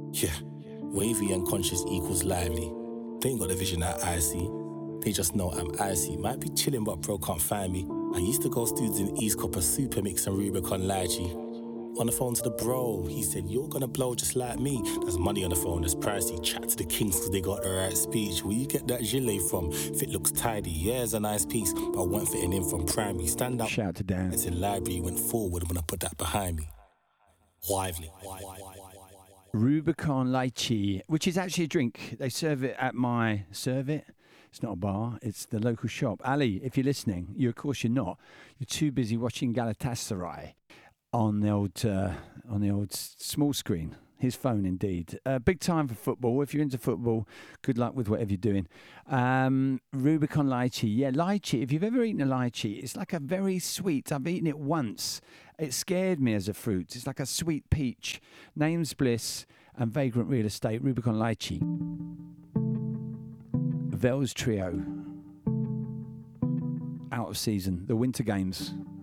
Yeah, wavy and conscious equals lively. They ain't got the vision that I see. They just know I'm icy. Might be chilling, but bro can't find me. I used to go studios in East Copper, Super Mix and Rubicon Lychee. On the phone to the bro, he said, you're gonna blow just like me. There's money on the phone, there's pricey. Chat to the kings cause they got the right speech. Where you get that gilet from? If it looks tidy, yeah, it's a nice piece, but I wasn't fitting in from primary. Stand up. Shout to Dan. It's in library, went forward when I put that behind me. Lively. Rubicon Lychee, which is actually a drink. They serve it at my... Serve it? It's not a bar. It's the local shop. Ali, if you're listening, of course you're not. You're too busy watching Galatasaray on the old small screen. His phone, indeed. Big time for football. If you're into football, good luck with whatever you're doing. Rubicon Lychee. Yeah, lychee. If you've ever eaten a lychee, it's like a very sweet... I've eaten it once. It scared me as a fruit. It's like a sweet peach. Name's Bliss and Vagrant Real Estate. Rubicon Lychee. Vels Trio. Out of season. The Winter Games.